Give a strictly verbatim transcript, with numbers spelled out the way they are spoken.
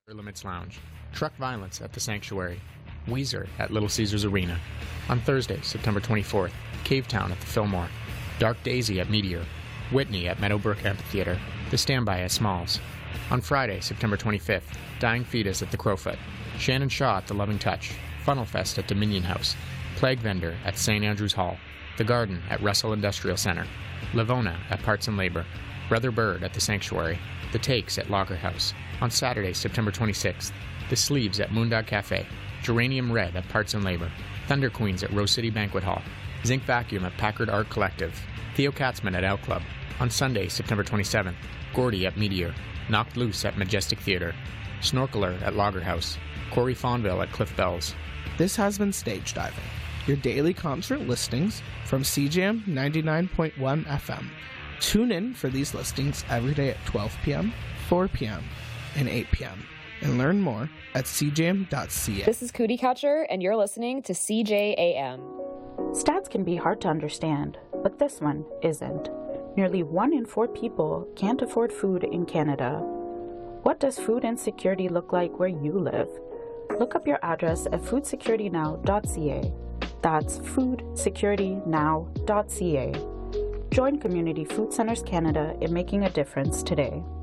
Limits Lounge, Truck Violence at the Sanctuary, Weezer at Little Caesars Arena. On Thursday, September twenty-fourth, Cavetown at the Fillmore, Dark Daisy at Meteor, Whitney at Meadowbrook Amphitheater, The Standby at Smalls. On Friday, September twenty-fifth, Dying Fetus at the Crowfoot, Shannon Shaw at the Loving Touch, Funnel Fest at Dominion House, Plague Vendor at Saint Andrew's Hall, The Garden at Russell Industrial Center, Livona at Parts and Labor, Brother Bird at the Sanctuary, The Takes at Lager House. On Saturday, September twenty-sixth, The Sleeves at Moondog Cafe, Geranium Red at Parts and Labor, Thunder Queens at Rose City Banquet Hall, Zinc Vacuum at Packard Art Collective, Theo Katzman at Out Club. On Sunday, September twenty-seventh, Gordy at Meteor, Knocked Loose at Majestic Theater, Snorkeler at Lager House, Corey Fonville at Cliff Bells. This has been Stage Diving, your daily concert listings from C J M ninety-nine point one F M. Tune in for these listings every day at twelve p.m., four p.m., and eight p.m. and learn more at c j m dot c a. This is Cootie Catcher, and you're listening to C J A M. Stats can be hard to understand, but this one isn't. Nearly one in four people can't afford food in Canada. What does food insecurity look like where you live? Look up your address at food security now dot c a. That's food security now dot c a. Join Community Food Centers Canada in making a difference today.